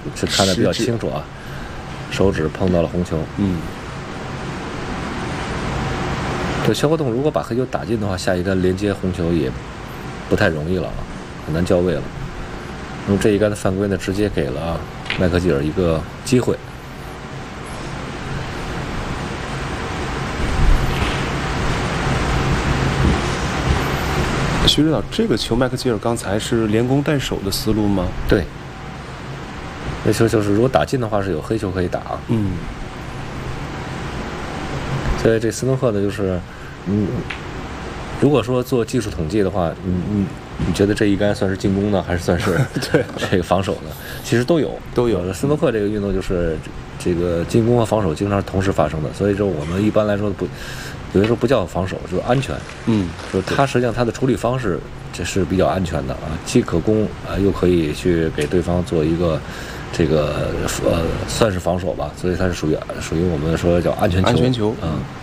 是看得比较清楚啊，手指碰到了红球。对，肖国栋如果把黑球打进的话，下一杆连接红球也不太容易了啊，很难校位了。那么这一杆的犯规呢，直接给了麦克吉尔一个机会。 徐指导，这个球麦克吉尔刚才是连攻带守的思路吗？ 对，那球就是如果打进的话是有黑球可以打。所以这斯诺克呢，就是如果说做技术统计的话，你觉得这一杆算是进攻呢，还是算是对这个防守呢？其实都有。斯诺克这个运动就是这个进攻和防守经常同时发生的，所以说我们一般来说有的时候不叫防守，就是安全。说它实际上它的处理方式这是比较安全的啊，既可攻啊，又可以去给对方做一个这个算是防守吧，所以它是属于我们说叫安全球。